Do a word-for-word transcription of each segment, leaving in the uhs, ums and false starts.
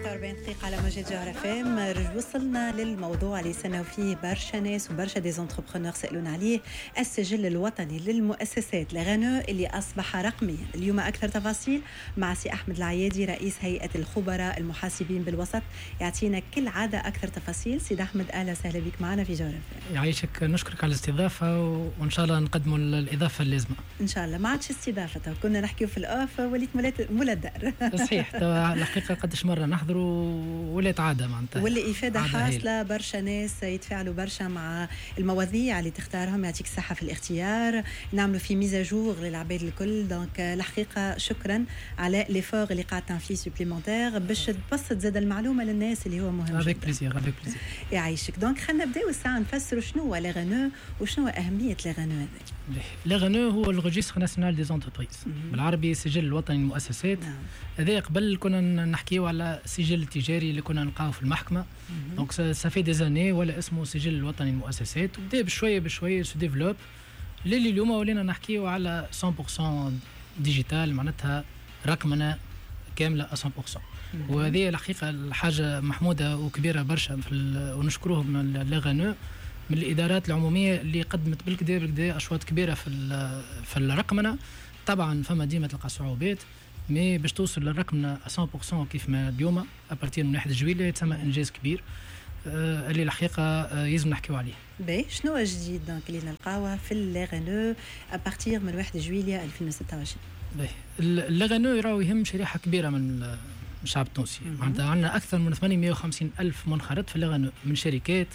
ثلاثة وأربعين دقيقة على موجة جوهر اف ام. وصلنا للموضوع اللي سنوا فيه برشا ناس وبرشا دي زونتربرونور سألونا عليه، السجل الوطني للمؤسسات لغانو اللي أصبح رقميا. اليوم أكثر تفاصيل مع سي أحمد العيادي رئيس هيئة الخبراء المحاسبين بالوسط، يعطينا كل عادة أكثر تفاصيل. سيد أحمد أهلا وسهلا بك معنا في جوهر اف ام. يعيشك، نشكرك على الاستضافة وإن شاء الله نقدموا الإضافة اللازمة. إن شاء الله. ما عادش استضافة، كنا نحكيو في الأوف وليت مولا الدار. صحيح، الحقيقة قدش مرة نحضروا ولات عادة معناتها، واللي إفادة حاصلة. برشا ناس يتفاعلوا برشا مع المواضيع اللي تختارهم، يعطيك الصحة في الاختيار، نعملوا في ميزاجور للعباد الكل. دونك الحقيقة شكرا على ليفور اللي قاعدين فيه سوبليمونتير باش تبسط زاد المعلومة للناس اللي هو مهم جدا. avec plaisir avec plaisir. يعيشك. دونك خلينا نبداو الساعة نفسروا شنو هو لي غانو وشنو أهمية لي غانو هذا. لي غانو هو الريجستر ناسيونال دي زونتربريز، بالعربي السجل الوطني للمؤسسات. هذا قبل كنا نحكيو على السجل التجاري اللي كنا نلقاوه في المحكمة. دونك سافي دي زاني ولا اسمه السجل الوطني للمؤسسات، وبدا بشويه بشويه سو ديفلوب للي اليوم ولينا نحكيو على مية بالمية ديجيتال، معناتها رقمنه كامله مية بالمية. وهذه الحقيقه الحاجه محموده وكبيره برشا، ونشكروهم لي غانو من الادارات العموميه اللي قدمت بالكدا بالكدا اشواط كبيره في في الرقمنه. طبعا فما ديما تلقى صعوبات، مي باش توصل للرقمنه مية بالمية كيف ما اليوم ابارتير من واحد جويلية يتسمى انجاز كبير آه اللي الحقيقه آه يلزم نحكيو عليه. باهي، شنو جديد دونك اللي نلقاوه في لي غانو ابارتير من واحد جويلية ألفين وستة وعشرين؟ باهي، لي غانو راهو يهم شريحه كبيره من الشعب التونسي. معناتها عندنا اكثر من ثمانمائة وخمسين ألف منخرط في لي غانو، من شركات،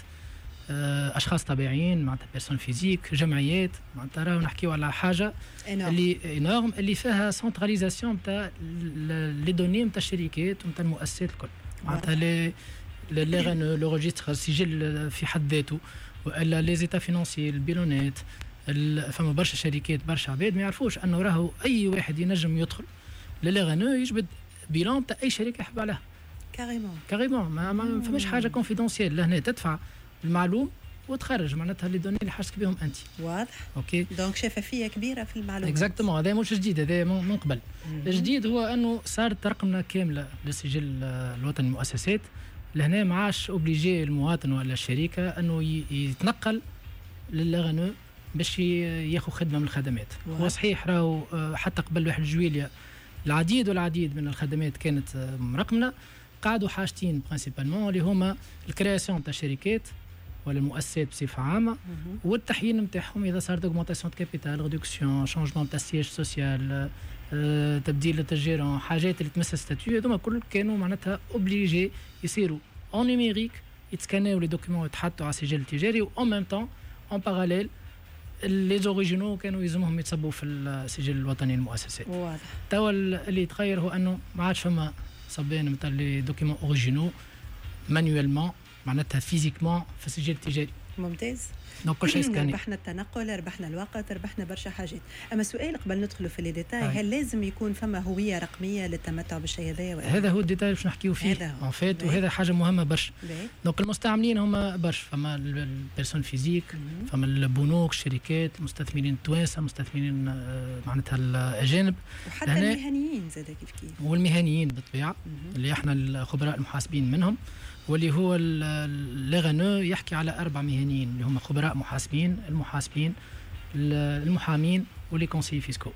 اشخاص طبيعيين، معناتها بيرسون فيزيك، جمعيات. معناتها راهو نحكيو على حاجه اللي انورم اللي فيها سنتراليزاسيون تاع لي دوني نتاع الشركات ونتاع المؤسسات الكل. معناتها لي لي غانو لو ريجستر السجل في حد ذاته، والا لي زيتا فينانسي، البيلونات. فما برشا شركات برشا عباد ما يعرفوش انه راهو اي واحد ينجم يدخل لي غانو يجبد بيلون تاع اي شركه يحب عليها كاريمون كاريمون. ما, ما فماش حاجه كونفيدونسيال لهنا، تدفع المعلوم وتخرج معناتها لي دوني اللي حاسك بهم انت. واضح. اوكي، دونك شفافيه كبيره في المعلومات. اكزاكتومون. هذا مش جديد، هذا من قبل. الجديد هو انه صارت رقمنا كامله للسجل الوطني للمؤسسات. لهنا ما عادش اوبليجي المواطن ولا الشركه انه يتنقل للي غانو باش ياخذ خدمه من الخدمات. هو صحيح راهو حتى قبل واحد جويلية العديد والعديد من الخدمات كانت مرقمنه. قعدوا حاجتين برينسيبالمون اللي هما الكرياسيون تاع الشركات ولا المؤسسات بصفه عامه، والتحيين نتاعهم اذا صارت اوغمونطاسيون كابيتال، ريدكسيون، شونجمون تاع سياج سوسيال، أه، تبديل للتجيرون، حاجات اللي تمس الستاتيو. هذوما كل كانوا معناتها اوبليجي يصيروا اون نيميريك، يتسكانيو لي دوكيومون يتحطوا على السجل التجاري، و اون ميم طون اون باراليل لي زوريجينو كانوا يلزمهم يتصبوا في السجل الوطني للمؤسسات. واضح. توا اللي يتغير هو انه ما عادش فما صبين نتاع لي دوكيومون اوريجينو مانيوالمون، معناتها فيزيكمون في السجل التجاري. ممتاز. دونك كل شيء سكاني. ربحنا التنقل، ربحنا الوقت، ربحنا برشا حاجات. اما سؤال قبل ندخلوا في لي ديتاي، هل لازم يكون فما هويه رقميه للتمتع بالشيء هذا؟ هذا هو الديتاي باش نحكيو فيه ان فيت، وهذا حاجه مهمه برشا. دونك المستعملين هما برشا، فما البيرسون فيزيك، فما البنوك، الشركات، المستثمرين التوانسه، المستثمرين معناتها الاجانب، وحتى المهنيين زاد كيف كيف، والمهنيين بالطبيعه اللي احنا الخبراء المحاسبين منهم. واللي هو لي غانو يحكي على اربع مهنيين اللي هم خبراء محاسبين، المحاسبين، المحامين، ولي كونسي فيسكو.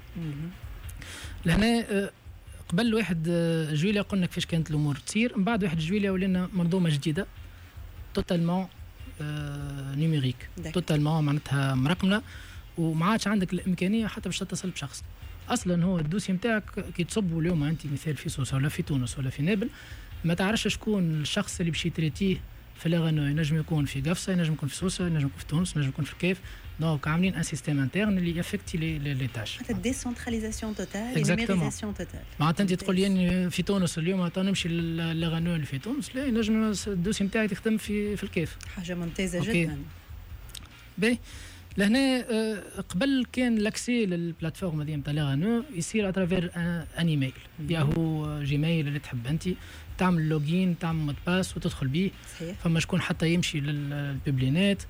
لهنا قبل واحد جويلية قلنا كيفاش كانت الامور تصير، من بعد واحد جويلية ولينا منظومه جديده توتالمون نيميريك، توتالمون معناتها مرقمنه، وما عادش عندك الامكانيه حتى باش تتصل بشخص. اصلا هو الدوسي نتاعك كي تصبوا اليوم انت مثال في سوسه ولا في تونس ولا في نابل، ما تعرفش شكون الشخص اللي باش يتريتيه في لي غانو. ينجم يكون في قفصه، ينجم يكون في سوسه، ينجم يكون في تونس، ينجم يكون في الكيف. دونك عاملين ان سيستيم انترن اللي يافكتي لي لي تاش. حتى ديسونتراليزاسيون توتال، نيميريزاسيون توتال. معناتها انت تقول لي في تونس اليوم نمشي لي غانو اللي في تونس، لا، ينجم الدوسي نتاعي تخدم في في الكيف. حاجه ممتازه جدا. باهي، لهنا قبل كان لاكسي للبلاتفورم هذه نتاع لي غانو يصير اترافير ان ايميل، ياهو جيميل اللي تحب انت، تعمل لوجين، تعمل مود باس وتدخل بيه. فما شكون حتى يمشي للبيبلينات،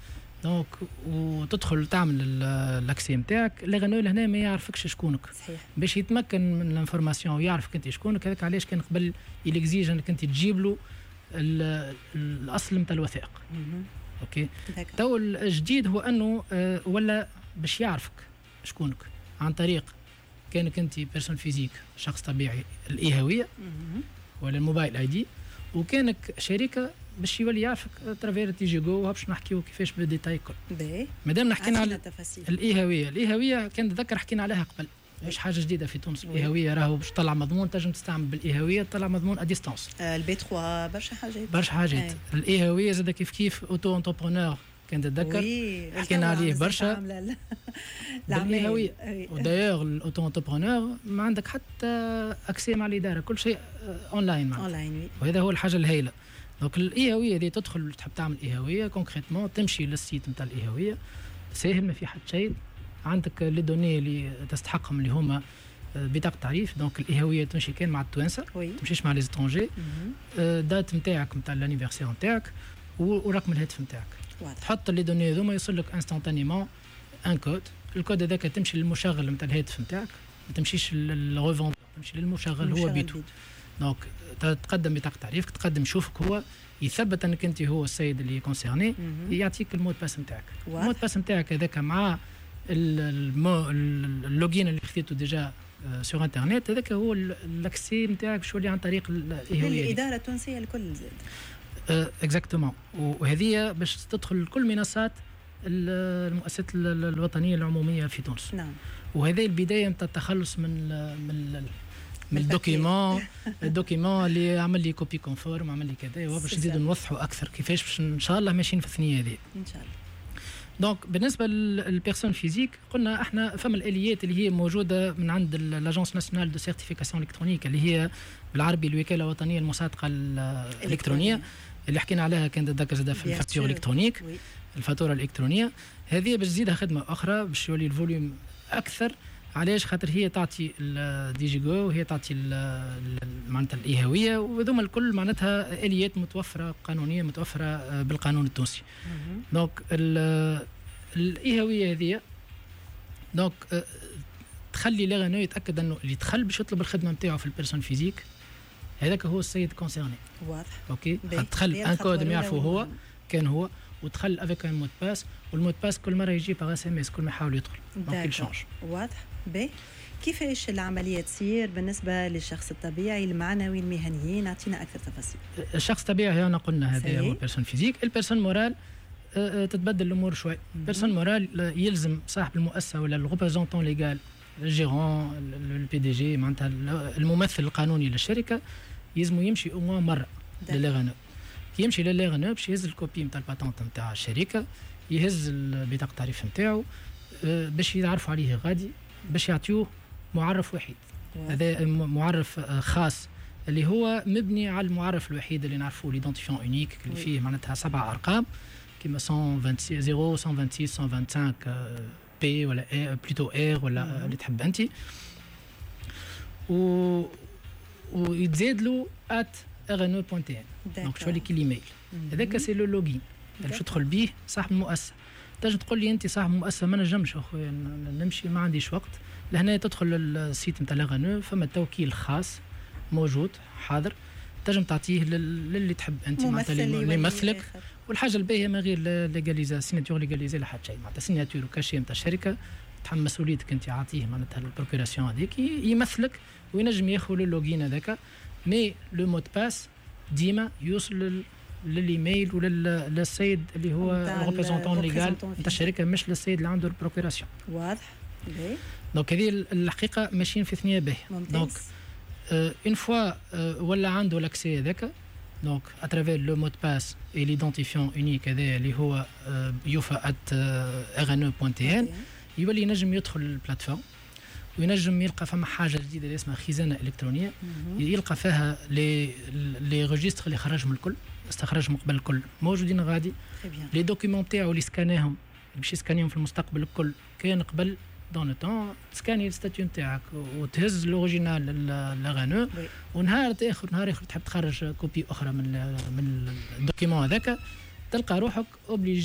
دونك وتدخل تعمل الاكسي نتاعك لغنو لهنا ما يعرفكش شكونك صحيح باش يتمكن من الانفورماسيون ويعرفك انت شكونك. هذاك علاش كان قبل يليكزيج انك انت تجيب له الاصل نتاع الوثائق. اوكي تو الجديد هو انه أه ولا باش يعرفك شكونك عن طريق كانك انت بيرسون فيزيك شخص طبيعي الاي هويه ولا الموبايل اي دي، وكانك شركه باش يولي يعرفك ترافير تي جي جو. باش نحكيو كيفاش بالديتاي كل مادام حكينا على الاي هويه. الاي هويه كان نتذكر حكينا عليها قبل، مش حاجه جديده في تونس. الاي هويه راهو باش تطلع مضمون تنجم تستعمل بالاي هويه تطلع مضمون ا ديستانس. البي ثلاثة برشا حاجات برشا حاجات. الاي هويه زاد كيف كيف اوتو انتربرونور كان تتذكر حكينا عليه برشا بالاي هويه. ودايوغ الاوتو انتربرونور ما عندك حتى اكسي مع الاداره، كل شيء اونلاين اونلاين وهذا هو الحاجه الهائله. دونك الاي هويه اللي تدخل تحب تعمل اي هويه كونكريتمون تمشي للسيت نتاع الاي هويه ساهل ما في حد شيء. عندك لي دوني اللي تستحقهم اللي هما بطاقه تعريف. دونك الاي هويه تمشي كان مع التوانسه ما تمشيش مع لي سترونجي. دات نتاعك نتاع لانيفرسير نتاعك ورقم الهاتف نتاعك. تحط لي دوني هذوما يوصل لك انستانتانيمون ان كود. الكود هذاك تمشي للمشغل نتاع الهاتف نتاعك، ما تمشيش للريفوندور، تمشي للمشغل هو بيتو. دونك تقدم بطاقه تعريفك، تقدم يشوفك هو يثبت انك انت هو السيد اللي كونسيرني، يعطيك المود باس نتاعك. المود باس نتاعك هذاك مع اللوجين اللي خذيته ديجا سور انترنت، هذاك هو الاكسي نتاعك باش يولي عن طريق الاهويه الاداره التونسيه الكل زاد. اكزاكتومون. وهذه باش تدخل كل منصات المؤسسات الوطنيه العموميه في تونس. نعم. وهذه البدايه نتاع التخلص من من من الدوكيمون الدوكيمون اللي عمل لي كوبي كونفورم عمل لي كذا، وباش نزيدوا نوضحوا اكثر كيفاش باش ان شاء الله ماشيين في الثنيه هذه ان شاء الله. دونك بالنسبه للبيرسون فيزيك قلنا احنا فما الاليات اللي هي موجوده من عند لاجونس ناسيونال دو سيرتيفيكاسيون الكترونيك اللي هي بالعربي الوكاله الوطنيه المصادقه الالكترونيه اللي حكينا عليها كانت تذكر زاد في الفاتوره الالكترونيك. الفاتوره الالكترونيه هذه باش تزيدها خدمه اخرى باش يولي الفوليوم اكثر. علاش؟ خاطر هي تعطي الدي جي جو وهي تعطي معناتها الاي هويه، وهذوما الكل معناتها اليات متوفره قانونيه متوفره بالقانون التونسي. دونك الاي هويه هذه دونك تخلي لاغنو يتاكد انه اللي دخل باش يطلب الخدمه نتاعو في البيرسون فيزيك هذاك هو السيد كونسيرني. واضح. اوكي. دخل ان كود ما يعرفه هو كان هو، ودخل افيك ان مود باس، والمود باس كل مره يجي باغ اس ام اس كل ما يحاول يدخل. دونك يشونج. واضح. باهي. كيفاش العمليه تصير بالنسبه للشخص الطبيعي المعنوي المهنيين؟ اعطينا اكثر تفاصيل. الشخص الطبيعي انا قلنا هذا هو البيرسون فيزيك. البيرسون مورال تتبدل الامور شوي. البيرسون مورال يلزم صاحب المؤسسه ولا الريبريزونتون ليغال الجيرون البي دي جي معناتها الممثل القانوني للشركه يلزمو يمشي او مره للاغنو. يمشي للاغنو باش يهز الكوبي نتاع الباتونت نتاع الشركه، يهز بطاقه التعريف نتاعو باش يعرفوا عليه غادي باش يعطيوه معرف وحيد. هذا معرف خاص اللي هو مبني على المعرف الوحيد اللي نعرفوه ليدونتيفيون اونيك اللي فيه معناتها سبع ارقام كيما صفر وستين صفر صفر واحد وستين صفر وخمسة وعشرين بي ولا اي بلوتو اير ولا اللي تحب انت، و ويتزاد له ات ارنو بوان تي ان. دونك شو لك الايميل هذاك سي لو لوجين باش تدخل به صاحب المؤسسه. تنجم تقول لي انت صاحب المؤسسه ما نجمش اخويا نمشي ما عنديش وقت. لهنا تدخل السيت نتاع لاغانو فما توكيل خاص موجود حاضر تنجم تعطيه للي تحب انت معناتها اللي يمثلك. والحاجه الباهيه ما غير ليغاليزا سيناتور ليغاليزي لا حتى شيء معناتها سيناتور وكاشي نتاع الشركه تحمل مسؤوليتك انت عاطيه معناتها البروكوراسيون هذيك يمثلك وينجم ياخذ اللوجين هذاك. مي لو مود باس ديما يوصل للايميل وللسيد اللي هو الريبريزونتون ليغال نتاع الشركه مش للسيد اللي عنده البروكوراسيون. واضح. دونك هذه الحقيقه ماشيين في ثنيه باهيه. دونك اون فوا ولا عنده لاكسي هذاك دونك اترافير لو مود باس اي ليدونتيفيون اونيك هذا اللي هو يوفا ات ارنو بوان تي ان يولي ينجم يدخل البلاتفورم وينجم يلقى فما حاجه جديده اللي اسمها خزانه الكترونيه يلقى فيها لي لي ريجستر اللي خرجهم الكل استخرجهم قبل الكل موجودين غادي. لي دوكيومون تاعو اللي سكاناهم باش يسكانيهم في المستقبل الكل كان قبل دون لو طون تسكاني الستاتيو نتاعك وتهز الاوريجينال لاغانو ونهار اخر نهار اخر تحب تخرج كوبي اخرى من من الدوكيمون هذاك تلقى روحك اوبليجي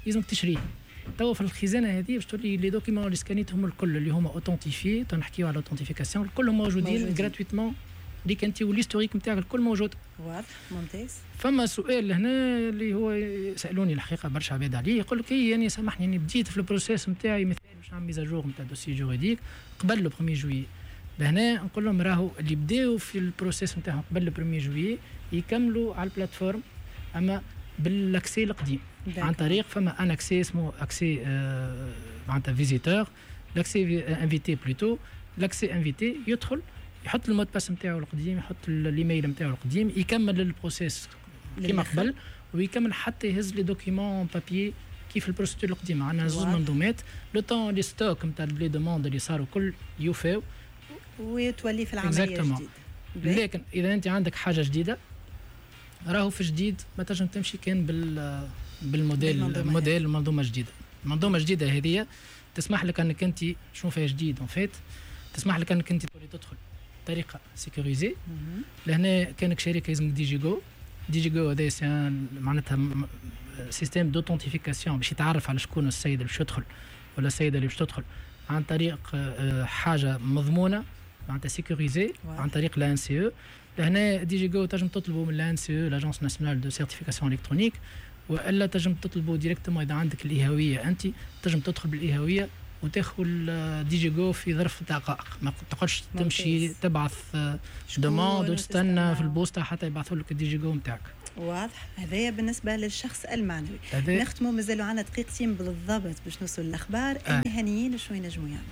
لازمك تشريه. توا في الخزانه هذه باش تولي لي دوكيمون اللي سكانيتهم الكل اللي هما اوثنتيفي، تنحكيو على الاوثنتيفيكاسيون كلهم موجودين جراتويتمون ليك انت والهيستوريك نتاعك الكل موجود. واضح ممتاز. فما سؤال هنا اللي هو سالوني الحقيقه برشا عباد عليه، يقول لك اي يعني سامحني اني بديت في البروسيس نتاعي مثلا باش نعمل ميزاجور نتاع دوسي جوريديك قبل لو واحد جويي. لهنا نقول لهم راهو اللي بداوا في البروسيس نتاعهم قبل لو واحد جويي يكملوا على البلاتفورم اما بالاكسي القديم عن طريق فما ان اكسي اسمه اكسي آه معناتها فيزيتور، لاكسي انفيتي بلوتو. لاكسي انفيتي يدخل يحط المود باس نتاعو القديم، يحط الايميل نتاعو القديم، يكمل البروسيس كيما قبل ويكمل حتى يهز لي دوكيمون بابي كيف البروسيدور القديمه. عندنا زوج منظومات لو طون لي ستوك نتاع لي دوموند اللي صاروا كل يوفاو وتولي في العمليه جديد. لكن اذا انت عندك حاجه جديده راهو في جديد ما تنجم تمشي كان بال بالموديل الموديل المنظومه الجديده. المنظومه الجديده هذه تسمح لك انك انت شنو فيها جديد اون فيت، تسمح لك انك انت تولي تدخل بطريقه سيكوريزي. لهنا كانك شركه يلزمك دي جي جو. دي جي جو هذا معناتها سيستيم دوثنتيفيكاسيون باش يتعرف على شكون السيد اللي باش يدخل ولا السيده اللي باش تدخل عن طريق حاجه مضمونه معناتها سيكوريزي عن طريق لا ان سي او. لهنا دي جي جو تنجم تطلبوا من لا ان سي او لاجونس ناسيونال دو سيرتيفيكاسيون الكترونيك، والا تنجم تطلبوا ديريكتومون اذا عندك الايهاويه انت تنجم تدخل بالايهاويه وتاخذ دي جي جو في ظرف دقائق. ما تقعدش تمشي تبعث دوموند وتستنى في البوسطه حتى يبعثوا لك الدي جي جو نتاعك. واضح. هذايا بالنسبه للشخص المعنوي. نختموا مازالوا عندنا دقيقتين بالضبط باش نوصل للاخبار. آه. المهنيين شنو ينجموا يعملوا؟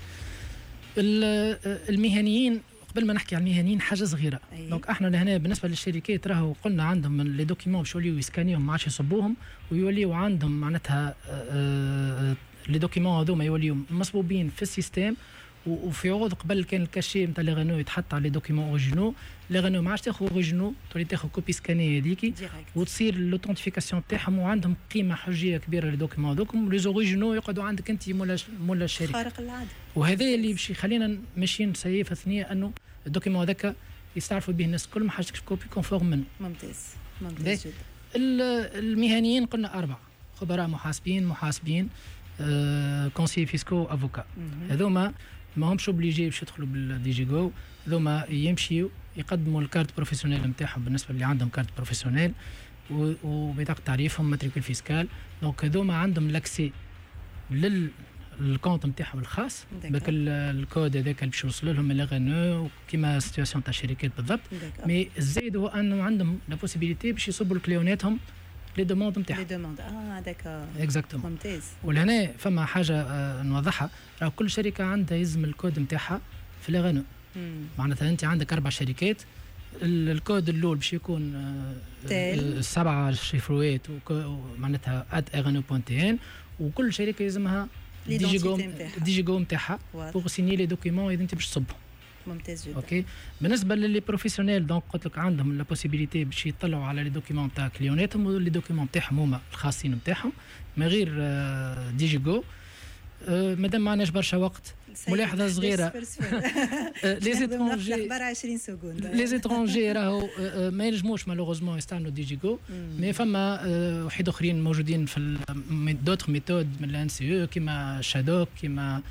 المهنيين قبل ما نحكي على المهنيين حاجه صغيره. أيه. دونك احنا لهنا بالنسبه للشركات راهو قلنا عندهم لي دوكيمون باش يوليو يسكانيهم ما عادش يصبوهم ويوليو عندهم معناتها لي دوكيمون هذوما يوليو مصبوبين في السيستم. وفي عوض قبل كان الكاشي نتاع لي غانو يتحط على لي دوكيمون اوريجينو، لي غانو ما عادش تاخذ اوريجينو تولي تاخذ كوبي سكاني هذيك وتصير لوثنتيفيكاسيون تاعهم وعندهم قيمه حجيه كبيره لي دوكيمون هذوكم. لي اوريجينو يقعدوا عندك انت مولا مولا الشركه خارق العاده. وهذا اللي باش يخلينا ماشيين سيفه ثانيه انه الدوكيمون هذاك يستعرفوا به الناس الكل ما حاجتكش كوبي كونفورم منه. ممتاز ممتاز جدا. المهنيين قلنا اربعه: خبراء محاسبين، محاسبين، آه، كونسي فيسكو، افوكا. هذوما ما همش اوبليجي باش يدخلوا بالدي جي جو. هذوما يمشيوا يقدموا الكارت بروفيسيونيل نتاعهم بالنسبه اللي عندهم كارت بروفيسيونيل وبطاقه تعريفهم ماتريكول فيسكال. دونك هذوما عندهم لاكسي لل الكونت نتاعهم الخاص بك الكود هذاك اللي باش يوصل لهم من لغانو كيما سيتواسيون تاع الشركات بالضبط. مي الزايد هو انه عندهم لا بوسيبيليتي باش يصبوا لكليوناتهم لي دوموند نتاعهم. لي دوموند اه داكور اكزاكتومون. ممتاز. ولهنا فما حاجه آه نوضحها، راه كل شركه عندها يلزم الكود نتاعها في لغانو. معناتها انت عندك اربع شركات، الكود الاول باش يكون آه سبعه شيفروات معناتها ات اغانو بوان تي ان، وكل شركه يلزمها دي جي جو دي جي جو نتاعها بوغ سيني لي دوكيمون اذا انت باش تصبهم. ممتاز جدا. اوكي. بالنسبه للي بروفيسيونيل دونك قلت لك عندهم لا بوسيبيليتي باش يطلعوا على لي دوكيمون تاع كليوناتهم ولي دوكيمون تاعهم هما الخاصين نتاعهم من غير دي جي جو. مادام ما عندناش برشا وقت، ملاحظه صغيره لي زيترونجي الاخبار عشرين سكوند لي زيترونجي راهو ما ينجموش مالوغوزمون يستعملوا دي جي جو. مي فما وحيد اخرين موجودين في دوتر ميثود من الان سي او كيما شادوك كيما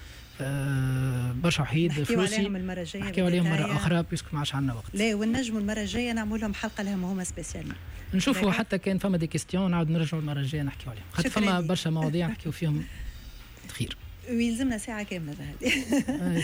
برشا وحيد فلوسي عليهم المره الجايه نحكيو عليهم مره اخرى بيسكو ما عادش عندنا وقت. لا ونجموا المره الجايه نعملوا لهم حلقه لهم هما سبيسيال نشوفوا حتى كان فما دي كيستيون نعاود نرجعوا المره الجايه نحكيو عليهم خاطر فما برشا مواضيع نحكيو فيهم خير. ويلزمنا ساعه كامله هذه